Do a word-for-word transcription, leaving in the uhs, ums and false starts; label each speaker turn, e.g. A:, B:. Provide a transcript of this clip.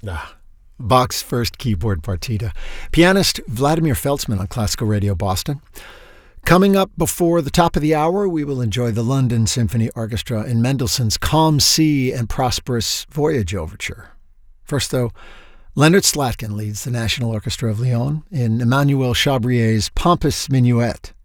A: Ah, Bach's first keyboard partita. Pianist Vladimir Feltzman on Classical Radio Boston. Coming up before the top of the hour, we will enjoy the London Symphony Orchestra in Mendelssohn's Calm Sea and Prosperous Voyage Overture. First, though, Leonard Slatkin leads the National Orchestra of Lyon in Emmanuel Chabrier's Pompous Minuet.